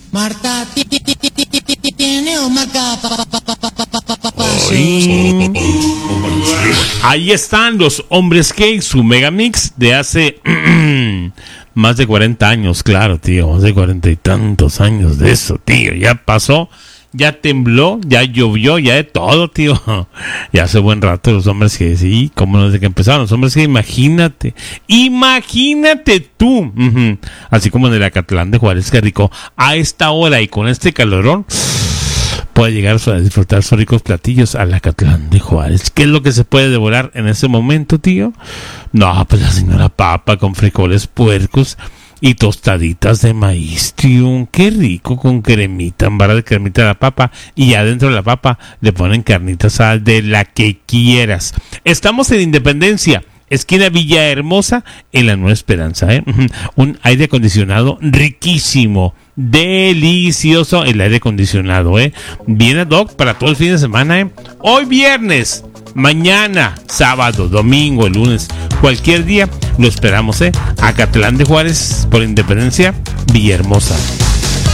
Marta tiene un marca. Ahí están los Hombres G, su megamix de hace más de 40 años, claro, tío, más de 40 y tantos años de eso, tío, ya pasó, ya tembló, ya llovió, ya de todo, tío, ya hace buen rato los Hombres G, sí, como desde que empezaron los Hombres G, imagínate tú, así como en el Acatlán de Juárez, qué rico, a esta hora y con este calorón, puede llegar a disfrutar sus ricos platillos al Acatlán de Juárez. ¿Qué es lo que se puede devorar en ese momento, tío? No, pues la señora papa con frijoles puercos y tostaditas de maíz, tío. Qué rico, con cremita, en barra de cremita de la papa. Y adentro de la papa le ponen carnita asada de la que quieras. Estamos en Independencia, esquina Villahermosa, en la Nueva Esperanza, ¿eh? Un aire acondicionado riquísimo, delicioso el aire acondicionado, ¿eh? Viene Doc para todo el fin de semana, ¿eh? Hoy viernes, mañana, sábado, domingo, el lunes, cualquier día, lo esperamos, ¿eh? Acatlán de Juárez, por Independencia, Villahermosa.